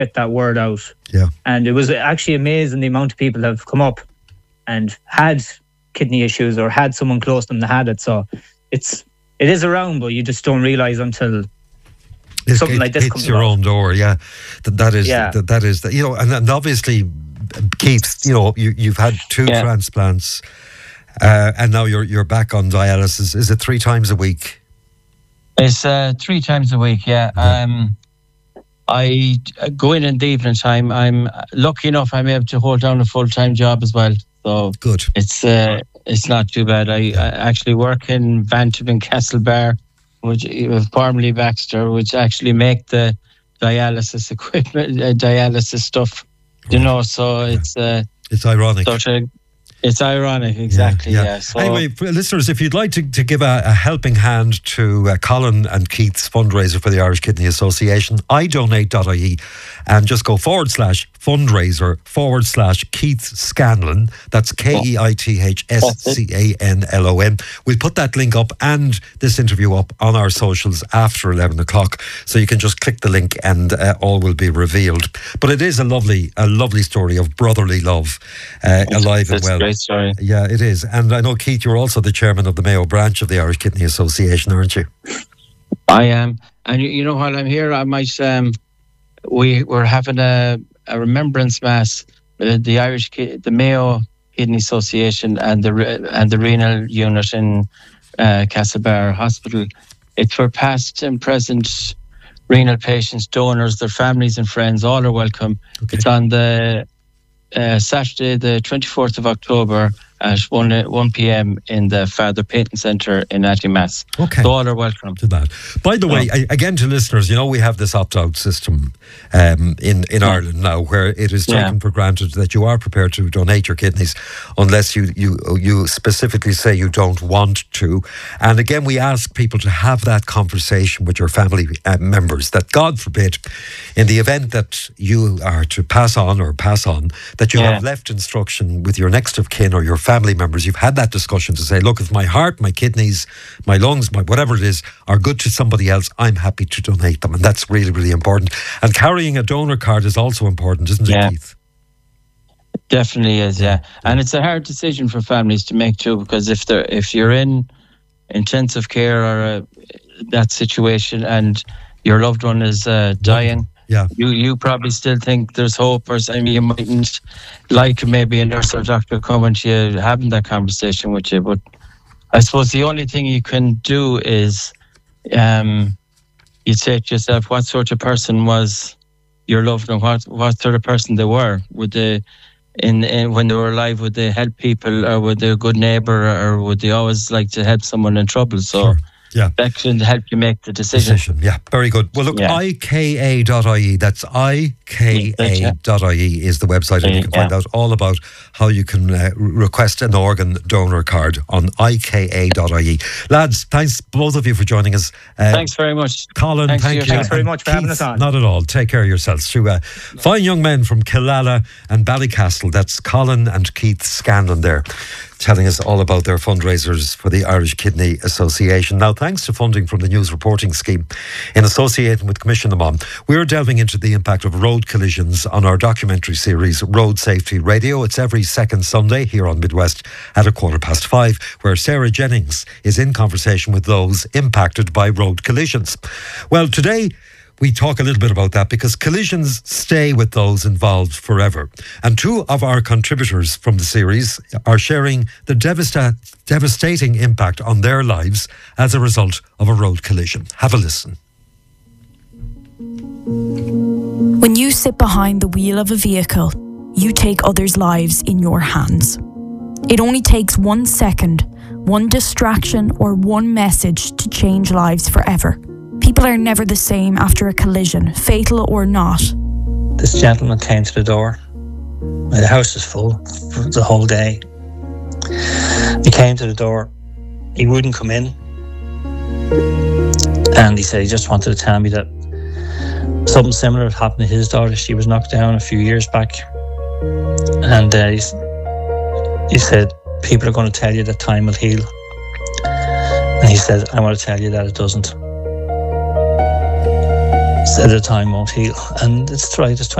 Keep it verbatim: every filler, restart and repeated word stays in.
get that word out. Yeah. And it was actually amazing the amount of people that have come up and had kidney issues or had someone close to them that had it. So it's it is around, but you just don't realise until It, something it, like this hits comes your about. own door. Yeah, that that is Yeah. that, that is that, you know, and, and obviously, Keith, you know, you you've had two Yeah. transplants, uh, and now you're you're back on dialysis. Is it three times a week? It's uh, three times a week, yeah. Yeah. Um, I uh, go in in the evening time. I'm lucky enough I'm able to hold down a full-time job as well. So Good. it's uh, it's not too bad. I, I actually work in Bantrim Castlebar, which uh, formerly Baxter, which actually make the dialysis equipment, uh, dialysis stuff. You know, so it's uh, It's ironic. such a It's ironic, exactly. Yeah. yeah. So, anyway, for listeners, if you'd like to, to give a, a helping hand to uh, Colin and Keith's fundraiser for the Irish Kidney Association, i donate dot I E and just go forward slash fundraiser forward slash Keith Scanlon. That's K E I T H S C A N L O N. We'll put that link up and this interview up on our socials after eleven o'clock. So you can just click the link and uh, all will be revealed. But it is a lovely, a lovely story of brotherly love, uh, alive and well. Great story. Yeah, it is. And I know, Keith, you're also the chairman of the Mayo branch of the Irish Kidney Association, aren't you? I am. And you, you know, while I'm here, I might, um, we, we're having a, a remembrance mass, uh, the Irish, Ki- the Mayo Kidney Association and the re- and the renal unit in uh, Castlebar Hospital. It's for past and present renal patients, donors, their families and friends, all are welcome. Okay. It's on the Uh, Saturday, the twenty-fourth of October at one p.m. in the Father Peyton Centre in Attymass. Okay. So all are welcome To that. By the way, I, again to listeners, you know, we have this opt-out system um, in, in Yeah. Ireland now where it is taken Yeah. for granted that you are prepared to donate your kidneys unless you, you, you specifically say you don't want to. And again, we ask people to have that conversation with your family uh, members that, God forbid, in the event that you are to pass on or pass on, that you Yeah. have left instruction with your next of kin or your family members. You've had that discussion to say, look, if my heart, my kidneys, my lungs, my whatever it is, are good to somebody else, I'm happy to donate them. And that's really, really important. And carrying a donor card is also important, isn't it, Yeah. Keith? Definitely is, yeah. And it's a hard decision for families to make too, because if they're if you're in intensive care or uh, that situation and your loved one is uh, dying, Yeah. you you probably still think there's hope, or I mean, you mightn't like maybe a nurse or doctor coming to you having that conversation with you. But I suppose the only thing you can do is um, you say to yourself, what sort of person was your loved one? What what sort of person they were? Would they, in, in when they were alive, would they help people, or would they a good neighbour, or would they always like to help someone in trouble? So. Sure. Yeah. That can help you make the decision. Decision. Yeah, very good. Well, look, Yeah. I K A dot I E, that's I K A dot I E is the website, and you can Yeah. find out all about how you can uh, request an organ donor card on I K A dot I E. Lads, thanks both of you for joining us. Uh, Thanks very much. Colin, Thanks thank for you. your time. Thanks very And much for having Keith, us on. Not at all. Take care of yourselves. To uh, fine young men from Killala and Ballycastle. That's Colin and Keith Scanlon there, telling us all about their fundraisers for the Irish Kidney Association. Now, thanks to funding from the News Reporting Scheme in association with Commission them On, we're delving into the impact of road collisions on our documentary series Road Safety Radio. It's every second Sunday here on Midwest at a quarter past five, where Sarah Jennings is in conversation with those impacted by road collisions. Well, today we talk a little bit about that because collisions stay with those involved forever. And two of our contributors from the series are sharing the devasta- devastating impact on their lives as a result of a road collision. Have a listen. When you sit behind the wheel of a vehicle, you take others' lives in your hands. It only takes one second, one distraction, or one message to change lives forever. People are never the same after a collision, fatal or not. This gentleman came to the door. The house was full for the whole day. He came to the door. He wouldn't come in. And he said he just wanted to tell me that something similar had happened to his daughter. She was knocked down a few years back. And uh, he's, he said, people are going to tell you that time will heal. And he said, I want to tell you that it doesn't. the time won't heal. And it's right, it's